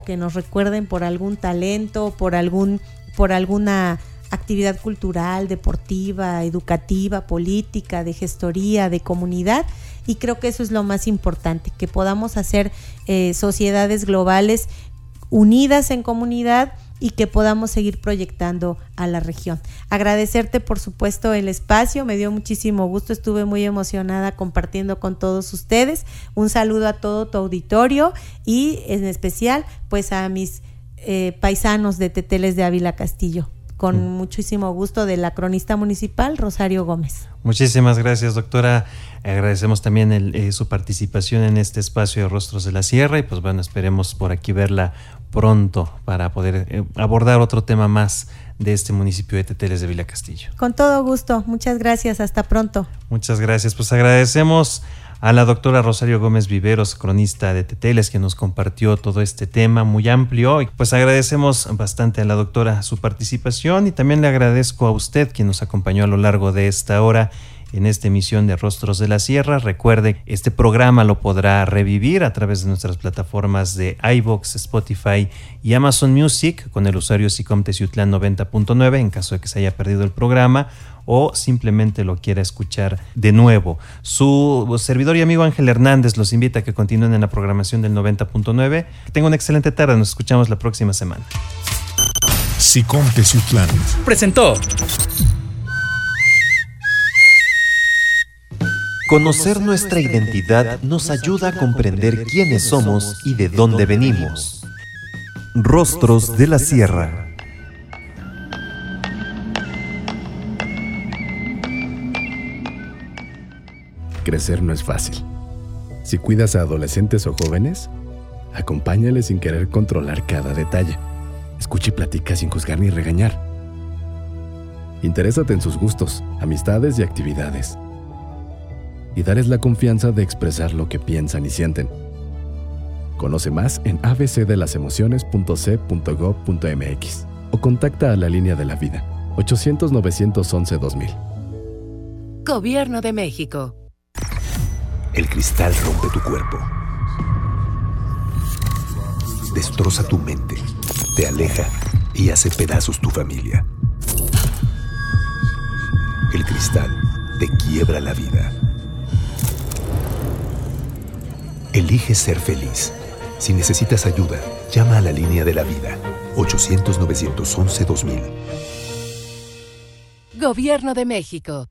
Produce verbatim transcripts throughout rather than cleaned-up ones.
que nos recuerden por algún talento, por algún, por alguna actividad cultural, deportiva, educativa, política, de gestoría, de comunidad, y creo que eso es lo más importante, que podamos hacer eh, sociedades globales unidas en comunidad y que podamos seguir proyectando a la región. Agradecerte, por supuesto, el espacio, me dio muchísimo gusto, estuve muy emocionada compartiendo con todos ustedes. Un saludo a todo tu auditorio y en especial pues a mis eh, paisanos de Teteles de Ávila Castillo. Con mm. muchísimo gusto, de la cronista municipal Rosario Gómez. Muchísimas gracias, doctora. Agradecemos también el, eh, su participación en este espacio de Rostros de la Sierra y pues bueno, esperemos por aquí verla pronto para poder eh, abordar otro tema más de este municipio de Teteles de Ávila Castillo. Con todo gusto, muchas gracias, hasta pronto. Muchas gracias, pues agradecemos a la doctora Rosario Gómez Viveros, cronista de Teteles, que nos compartió todo este tema muy amplio. Y pues agradecemos bastante a la doctora su participación y también le agradezco a usted quien nos acompañó a lo largo de esta hora en esta emisión de Rostros de la Sierra. Recuerde, este programa lo podrá revivir a través de nuestras plataformas de iVoox, Spotify y Amazon Music con el usuario SICOM Teciutlán noventa punto nueve en caso de que se haya perdido el programa o simplemente lo quiera escuchar de nuevo. Su servidor y amigo Ángel Hernández los invita a que continúen en la programación del noventa punto nueve. Que tengan una excelente tarde, nos escuchamos la próxima semana. SICOM Teciutlán presentó Conocer nuestra identidad nos ayuda a comprender quiénes somos y de dónde venimos. Rostros de la Sierra. Crecer no es fácil. Si cuidas a adolescentes o jóvenes, acompáñales sin querer controlar cada detalle. Escucha y platica sin juzgar ni regañar. Interésate en sus gustos, amistades y actividades. Y darles la confianza de expresar lo que piensan y sienten. Conoce más en a b c de las emociones punto c punto gob punto m x o contacta a la línea de la vida ochocientos, novecientos once, dos mil. Gobierno de México. El cristal rompe tu cuerpo, destroza tu mente, te aleja y hace pedazos tu familia. El cristal te quiebra la vida. Elige ser feliz. Si necesitas ayuda, llama a la línea de la vida ochocientos, novecientos once, dos mil. Gobierno de México.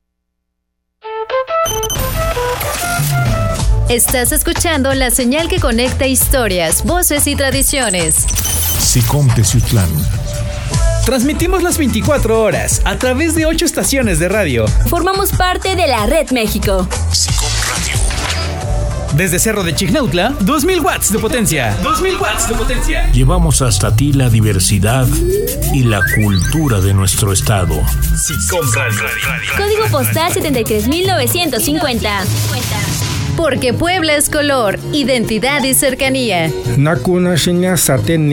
Estás escuchando la señal que conecta historias, voces y tradiciones. SICOM Teciutlán. Transmitimos las veinticuatro horas a través de ocho estaciones de radio. Formamos parte de la Red México. SICOM Radio. Desde Cerro de Chignautla, dos mil watts de potencia. dos mil watts de potencia. Llevamos hasta ti la diversidad y la cultura de nuestro estado. SICOM Radio. Código postal setenta y tres mil novecientos cincuenta. Porque Puebla es color, identidad y cercanía. Nakuna Shinya Saten